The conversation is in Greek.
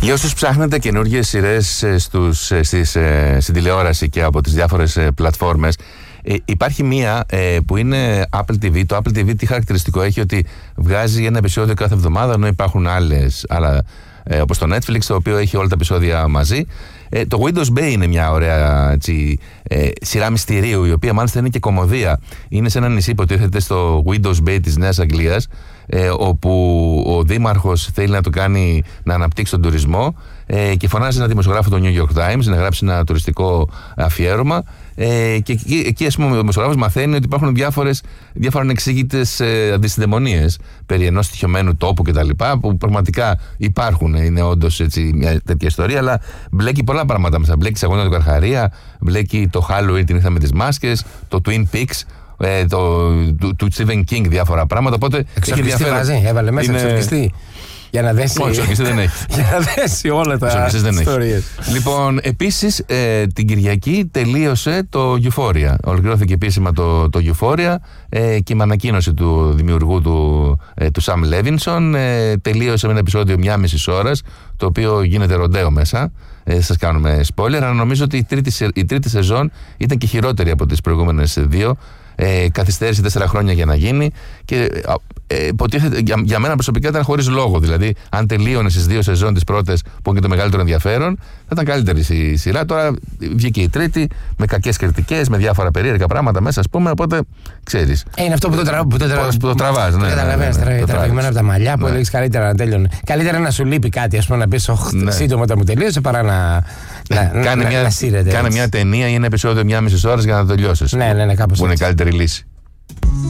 Για όσους ψάχνετε καινούργιες σειρές στην τηλεόραση και από τις διάφορες πλατφόρμες, υπάρχει μία που είναι Apple TV. Το Apple TV τι χαρακτηριστικό έχει? Ότι βγάζει ένα επεισόδιο κάθε εβδομάδα, ενώ υπάρχουν άλλα όπως το Netflix, το οποίο έχει όλα τα επεισόδια μαζί. Το Windows Bay είναι μια ωραία σειρά μυστηρίου, η οποία μάλιστα είναι και κωμωδία. Είναι σε ένα νησί που τίθεται στο Windows Bay της Νέας Αγγλίας, όπου ο δήμαρχος θέλει να το κάνει να αναπτύξει τον τουρισμό, και φωνάζει ένα δημοσιογράφο του New York Times να γράψει ένα τουριστικό αφιέρωμα, και εκεί, ας πούμε, ο δημοσιογράφος μαθαίνει ότι υπάρχουν διάφορα ανεξήγητες αντισυνταιμονίες περί ενός στοιχειωμένου τόπου κτλ., που πραγματικά υπάρχουν, είναι όντως μια τέτοια ιστορία, αλλά μπλέκει πολλά πράγματα μέσα. Μπλέκει τη αγώνα του Καρχαρία, μπλέκει το Halloween, την ήρθα με τις μάσκες, το Twin Peaks, του Stephen King, διάφορα πράγματα. Οπότε εξορκιστή βάζει, έβαλε μέσα εξορκιστή. Για να δέσει. Όχι, εξορκιστή δεν έχει. Για να δέσει όλα τα ιστορίες. Λοιπόν, επίσης την Κυριακή τελείωσε το Euphoria. Ολοκληρώθηκε επίσημα το Euphoria, και με ανακοίνωση του δημιουργού του Sam Levinson. Τελείωσε με ένα επεισόδιο 1,5 ώρας, το οποίο γίνεται ροντέο μέσα. Σας κάνουμε spoiler, αλλά νομίζω ότι η τρίτη σεζόν ήταν και χειρότερη από τις προηγούμενες δύο. Καθυστέρησε 4 χρόνια για να γίνει, και υποτίθεται, για μένα προσωπικά ήταν χωρίς λόγο. Δηλαδή, αν τελείωνε στις 2 σεζόν τις πρώτες, που είναι και το μεγαλύτερο ενδιαφέρον, θα ήταν καλύτερη η σειρά. Τώρα βγήκε η τρίτη με κακές κριτικές, με διάφορα περίεργα πράγματα μέσα, ας πούμε. Οπότε ξέρεις. Είναι αυτό που το τραβάς. Ναι, καταλαβαίνεις, τραβηγμένο από τα μαλλιά, που έλεγες καλύτερα να τέλειωνε. Καλύτερα να σου λείπει κάτι, ας πούμε, να πεις σύντομα όταν μου τελείωσε, παρά να σύρεται. Κάνε μια ταινία ή ένα επεισόδιο 1,5 ώρας για να το τελειώσεις. Ναι, κάπως. Που είναι καλύτερη λύση.